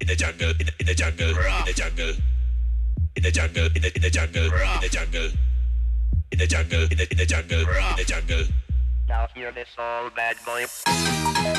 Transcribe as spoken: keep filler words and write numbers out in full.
the jungle, in the, in the jungle, in the jungle, in the jungle, in the, in the jungle, in the jungle, in the jungle, in the, in the jungle, in the jungle. Now hear this old bad boy.